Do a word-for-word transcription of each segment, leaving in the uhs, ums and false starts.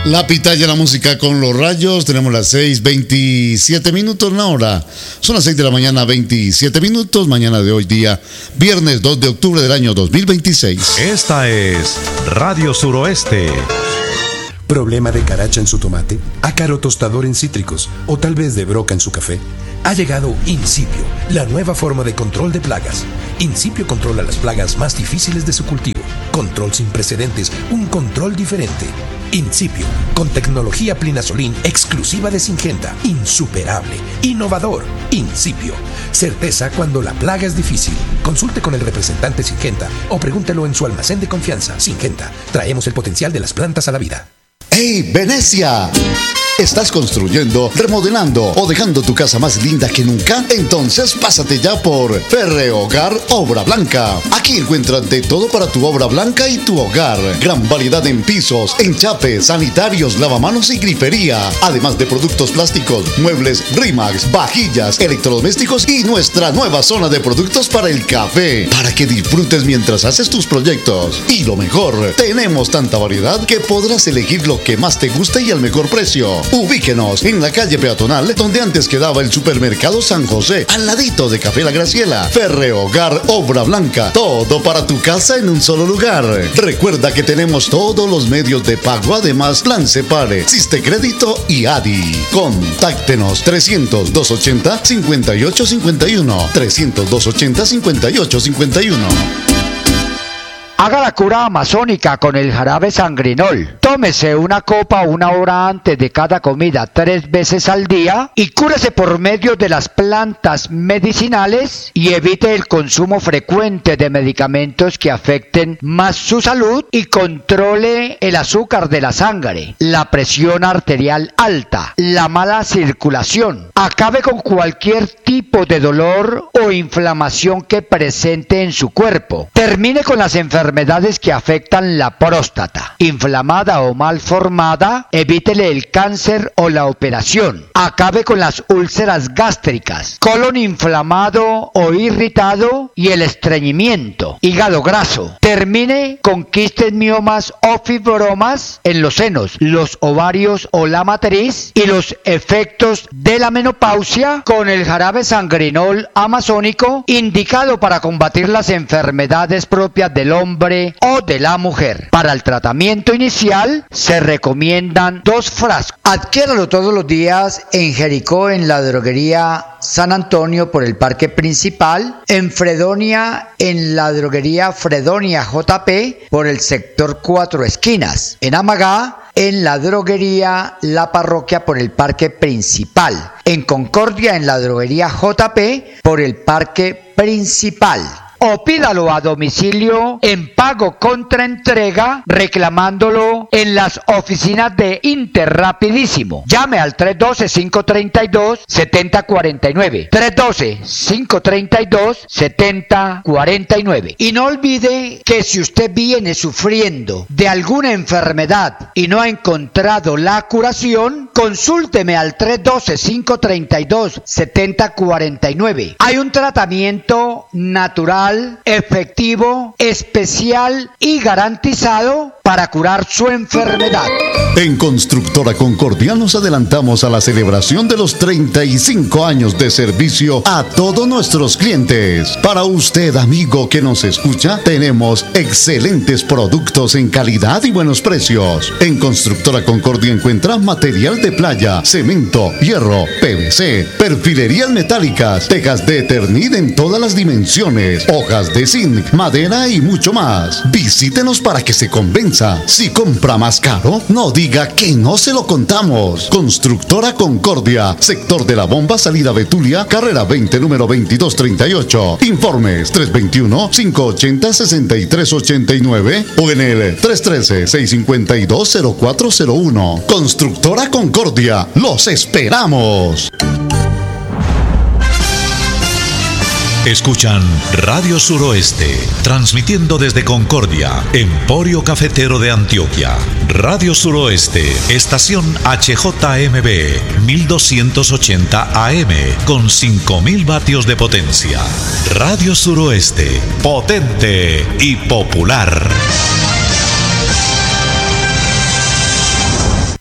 La pitaya, la música con los rayos. Tenemos las seis veintisiete minutos la hora. Son las seis de la mañana, veintisiete minutos. Mañana de hoy día, viernes dos de octubre del año dos mil veintiséis. Esta es Radio Suroeste. ¿Problema de caracha en su tomate? ¿Ácaro tostador en cítricos? ¿O tal vez de broca en su café? Ha llegado Incipio, la nueva forma de control de plagas. Incipio controla las plagas más difíciles de su cultivo. Control sin precedentes, un control diferente. Incipio, con tecnología Plinazolin exclusiva de Syngenta. Insuperable, innovador. Incipio, certeza cuando la plaga es difícil. Consulte con el representante Syngenta o pregúntelo en su almacén de confianza. Syngenta, traemos el potencial de las plantas a la vida. ¡Hey, Venecia! ¿Estás construyendo, remodelando o dejando tu casa más linda que nunca? Entonces pásate ya por Ferrehogar Obra Blanca. Aquí encuentras de todo para tu obra blanca y tu hogar. Gran variedad en pisos, enchapes, sanitarios, lavamanos y grifería. Además de productos plásticos, muebles Rimax, vajillas, electrodomésticos y nuestra nueva zona de productos para el café. Para que disfrutes mientras haces tus proyectos. Y lo mejor, tenemos tanta variedad que podrás elegir lo que más te guste y al mejor precio. Ubíquenos en la calle peatonal donde antes quedaba el supermercado San José, al ladito de Café La Graciela. Ferrehogar Obra Blanca, todo para tu casa en un solo lugar. Recuerda que tenemos todos los medios de pago, además Plan Separe, Siste Crédito y A D I. Contáctenos trescientos, doscientos ochenta, cincuenta y ocho cincuenta y uno, trescientos, doscientos ochenta, cincuenta y ocho cincuenta y uno. Haga la cura amazónica con el jarabe sangrinol. Tómese una copa una hora antes de cada comida tres veces al día y cúrese por medio de las plantas medicinales y evite el consumo frecuente de medicamentos que afecten más su salud y controle el azúcar de la sangre, la presión arterial alta, la mala circulación. Acabe con cualquier tipo de dolor o inflamación que presente en su cuerpo. Termine con las enfermedades enfermedades que afectan la próstata, inflamada o mal formada, evítele el cáncer o la operación. Acabe con las úlceras gástricas, colon inflamado o irritado y el estreñimiento, hígado graso. Termine con quistes, miomas o fibromas en los senos, los ovarios o la matriz y los efectos de la menopausia con el jarabe sangrinol amazónico, indicado para combatir las enfermedades propias del hombre o de la mujer. Para el tratamiento inicial se recomiendan dos frascos. Adquiéralo todos los días en Jericó, en la droguería San Antonio por el Parque Principal, en Fredonia, en la droguería Fredonia J P por el sector Cuatro Esquinas, en Amagá, en la droguería La Parroquia por el Parque Principal, en Concordia, en la droguería J P por el Parque Principal. O pídalo a domicilio en pago contra entrega, reclamándolo en las oficinas de Interrapidísimo. Llame al tres uno dos, cinco tres dos, siete cero cuatro nueve. tres uno dos, cinco tres dos, siete cero cuatro nueve. Y no olvide que si usted viene sufriendo de alguna enfermedad y no ha encontrado la curación, consúlteme al tres uno dos, cinco tres dos, siete cero cuatro nueve. Hay un tratamiento natural, efectivo, especial y garantizado para curar su enfermedad. En Constructora Concordia nos adelantamos a la celebración de los treinta y cinco años de servicio a todos nuestros clientes. Para usted, amigo que nos escucha, tenemos excelentes productos en calidad y buenos precios. En Constructora Concordia encuentra material de playa, cemento, hierro, P V C, perfilerías metálicas, tejas de Eternit en todas las dimensiones, hojas de zinc, madera y mucho más. Visítenos para que se convenza. Si compra más caro, no diga que no se lo contamos. Constructora Concordia, sector de la Bomba, salida Betulia, carrera veinte, número veintidós treinta y ocho. Informes tres dos uno, cinco ocho cero, seis tres ocho nueve o en el tres uno tres, seis cinco dos, cero cuatro cero uno. Constructora Concordia, los esperamos. Escuchan Radio Suroeste, transmitiendo desde Concordia, Emporio Cafetero de Antioquia. Radio Suroeste, estación H J M B, mil doscientos ochenta A M, con cinco mil vatios de potencia. Radio Suroeste, potente y popular.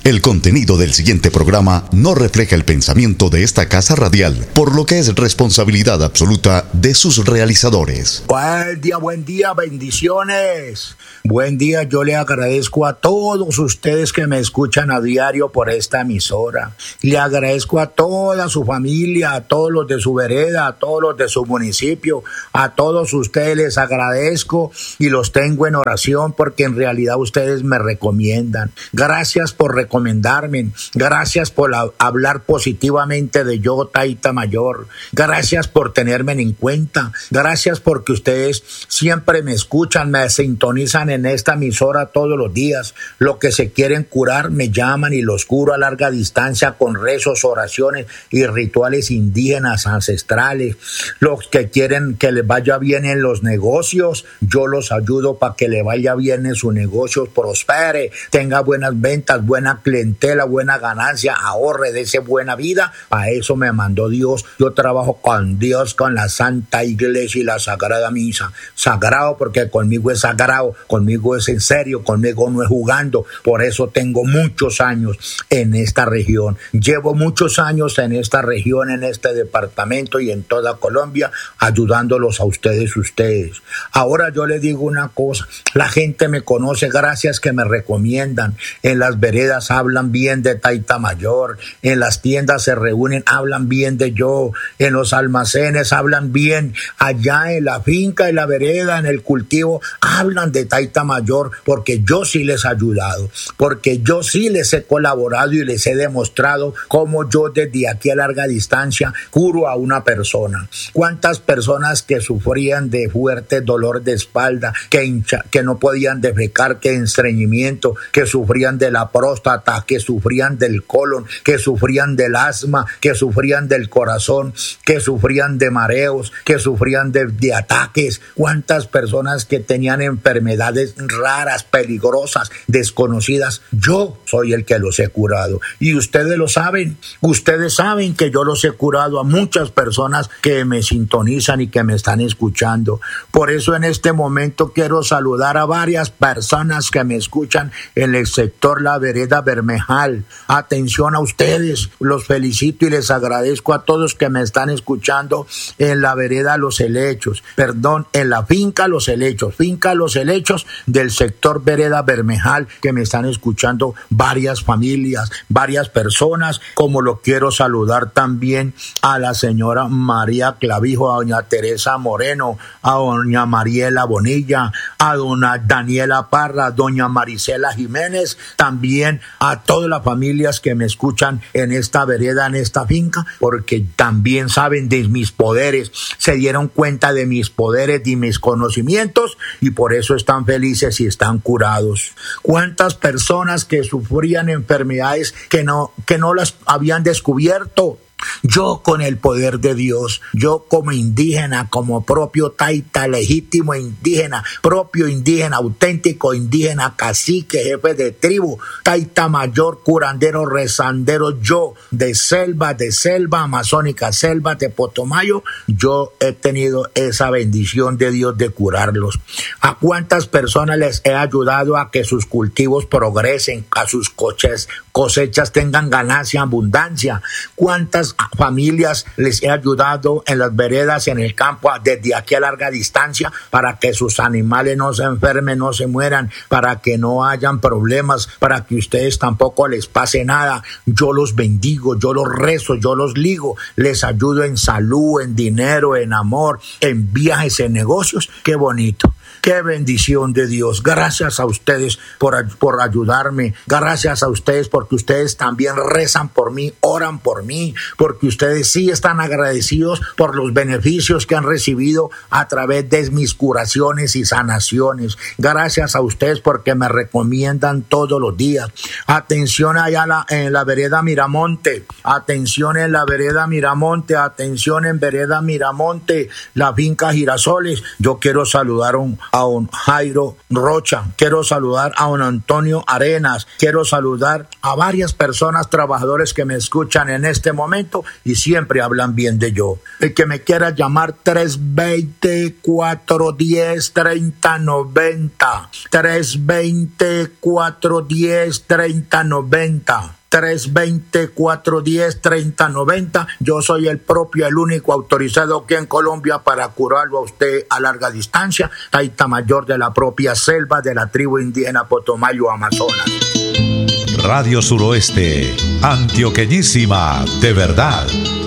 El contenido del siguiente programa no refleja el pensamiento de esta casa radial, por lo que es responsabilidad absoluta de sus realizadores. Buen día, buen día, bendiciones. Buen día, yo le agradezco a todos ustedes que me escuchan a diario por esta emisora. Le agradezco a toda su familia, a todos los de su vereda, a todos los de su municipio, a todos ustedes les agradezco y los tengo en oración porque en realidad ustedes me recomiendan. Gracias por recomendarme. recomendarme, gracias por la, hablar positivamente de yo, Taita Mayor, gracias por tenerme en cuenta, gracias porque ustedes siempre me escuchan, me sintonizan en esta emisora todos los días, lo que se quieren curar me llaman y los curo a larga distancia con rezos, oraciones y rituales indígenas ancestrales, los que quieren que les vaya bien en los negocios, yo los ayudo para que le vaya bien en sus negocios, prospere, tenga buenas ventas, buena clientela, buena ganancia, ahorre de esa buena vida. A eso me mandó Dios. Yo trabajo con Dios, con la Santa Iglesia y la Sagrada Misa. Sagrado porque conmigo es sagrado, conmigo es en serio, conmigo no es jugando. Por eso tengo muchos años en esta región. Llevo muchos años en esta región, en este departamento y en toda Colombia, ayudándolos a ustedes, ustedes. Ahora yo les digo una cosa, la gente me conoce gracias que me recomiendan. En las veredas hablan bien de Taita Mayor, en las tiendas se reúnen, hablan bien de yo, en los almacenes hablan bien, allá en la finca, en la vereda, en el cultivo, hablan de Taita Mayor, porque yo sí les he ayudado, porque yo sí les he colaborado y les he demostrado cómo yo desde aquí a larga distancia curo a una persona. ¿Cuántas personas que sufrían de fuerte dolor de espalda, que, hincha, que no podían defecar, que estreñimiento, que sufrían de la próstata, que sufrían del colon, que sufrían del asma, que sufrían del corazón, que sufrían de mareos, que sufrían de, de ataques? ¿Cuántas personas que tenían enfermedades raras, peligrosas, desconocidas? Yo soy el que los he curado. Y ustedes lo saben. Ustedes saben que yo los he curado a muchas personas que me sintonizan y que me están escuchando. Por eso en este momento quiero saludar a varias personas que me escuchan en el sector La Vereda Bermejal. Atención a ustedes, los felicito y les agradezco a todos que me están escuchando en la vereda Los Helechos, perdón, en la finca Los Helechos, finca Los Helechos del sector Vereda Bermejal, que me están escuchando varias familias, varias personas, como lo quiero saludar también a la señora María Clavijo, a doña Teresa Moreno, a doña Mariela Bonilla, a doña Daniela Parra, a doña Marisela Jiménez, también a todas las familias que me escuchan en esta vereda, en esta finca, porque también saben de mis poderes, se dieron cuenta de mis poderes y mis conocimientos y por eso están felices y están curados. ¿Cuántas personas que sufrían enfermedades que no, que no las habían descubierto? Yo con el poder de Dios, yo como indígena, como propio taita, legítimo indígena, propio indígena, auténtico indígena, cacique, jefe de tribu, Taita Mayor, curandero, rezandero, yo de selva, de selva amazónica, selva de Potomayo, yo he tenido esa bendición de Dios de curarlos. ¿A cuántas personas les he ayudado a que sus cultivos progresen, a sus coches, cosechas tengan ganancia, abundancia? ¿Cuántas familias les he ayudado en las veredas, en el campo, desde aquí a larga distancia, para que sus animales no se enfermen, no se mueran, para que no hayan problemas, para que ustedes tampoco les pase nada? Yo los bendigo, yo los rezo, yo los ligo, les ayudo en salud, en dinero, en amor, en viajes, en negocios. ¡Qué bonito! ¡Qué bendición de Dios! Gracias a ustedes por, por ayudarme, gracias a ustedes porque ustedes también rezan por mí, oran por mí, porque ustedes sí están agradecidos por los beneficios que han recibido a través de mis curaciones y sanaciones. Gracias a ustedes porque me recomiendan todos los días. Atención allá la, en la vereda Miramonte, atención en la vereda Miramonte, atención en vereda Miramonte, la finca Girasoles. Yo quiero saludar un, a don Jairo Rocha, quiero saludar a don Antonio Arenas, quiero saludar a varias personas, trabajadores que me escuchan en este momento y siempre hablan bien de yo. El que me quiera llamar tres veinte, cuatro diez, treinta noventa, tres veinte, cuatro diez, treinta noventa. tres veinte, cuatro diez, treinta noventa. Yo soy el propio, el único autorizado aquí en Colombia para curarlo a usted a larga distancia. Taita mayor de la propia selva de la tribu indígena Potomayo Amazonas. Radio Suroeste, antioqueñísima de verdad.